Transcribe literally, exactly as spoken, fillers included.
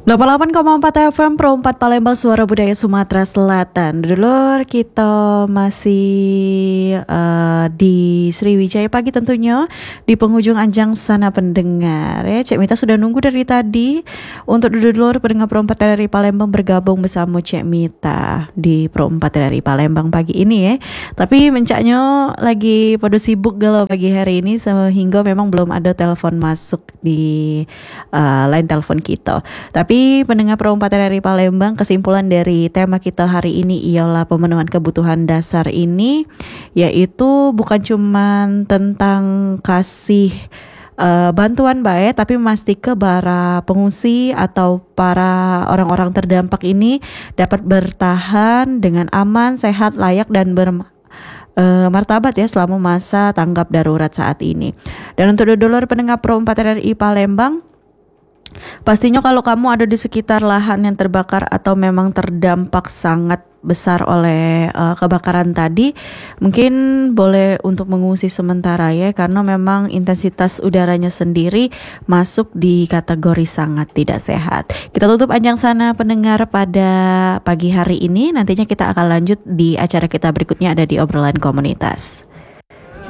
delapan puluh delapan koma empat F M Pro empat Palembang, Suara Budaya Sumatera Selatan. Dulur, kita masih uh, di Sriwijaya Pagi tentunya, di penghujung anjang sana pendengar ya. Cek Mita sudah nunggu dari tadi untuk dulur pendengar Pro empat dari Palembang bergabung bersama Cek Mita di Pro empat dari Palembang pagi ini ya. Tapi mencaknya lagi pada sibuk galau pagi hari ini sehingga memang belum ada telepon masuk di uh, line telepon kita. Tapi Tapi pendengar Pro empat R R I Palembang, kesimpulan dari tema kita hari ini ialah pemenuhan kebutuhan dasar ini, yaitu bukan cuman tentang kasih uh, bantuan baik, tapi memastikan para pengungsi atau para orang-orang terdampak ini dapat bertahan dengan aman, sehat, layak dan ber Uh, martabat ya selama masa tanggap darurat saat ini. Dan untuk dulur pendengar Pro empat R R I Palembang, pastinya kalau kamu ada di sekitar lahan yang terbakar atau memang terdampak sangat besar oleh uh, kebakaran tadi, mungkin boleh untuk mengungsi sementara ya, karena memang intensitas udaranya sendiri masuk di kategori sangat tidak sehat. Kita tutup anjang sana pendengar pada pagi hari ini. Nantinya kita akan lanjut di acara kita berikutnya, ada di obrolan komunitas.